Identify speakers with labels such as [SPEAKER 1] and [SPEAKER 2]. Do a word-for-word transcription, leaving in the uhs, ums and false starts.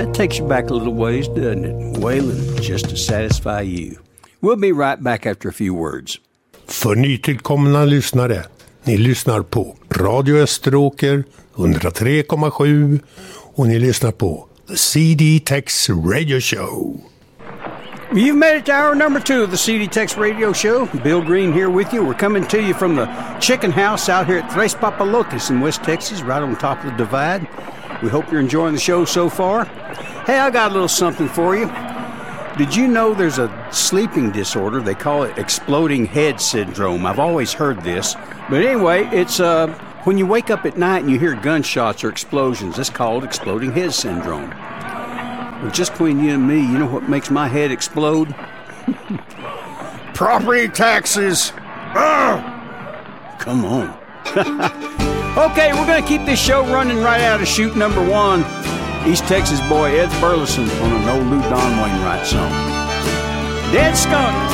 [SPEAKER 1] That takes you back a little ways, doesn't it? Wailing just to satisfy you. We'll be right back after a few words.
[SPEAKER 2] För nytillkomna lyssnare, ni lyssnar på Radio Österåker hundratre komma sju och ni lyssnar på The C D Tex Radio Show.
[SPEAKER 1] You've made it to hour number two of the C D Tex Radio Show. Bill Green here with you. We're coming to you from the Chicken House out here at Tres Papalotes in West Texas, right on top of the divide. We hope you're enjoying the show so far. Hey, I got a little something for you. Did you know there's a sleeping disorder? They call it exploding head syndrome. I've always heard this. But anyway, it's uh, when you wake up at night and you hear gunshots or explosions. That's called exploding head syndrome. Well, just between you and me, you know what makes my head explode? Property taxes. Ugh! Come on. Okay, we're going to keep this show running right out of shoot number one. East Texas boy Ed Burleson on an old Lou Don Wainwright song. Dead Skunk.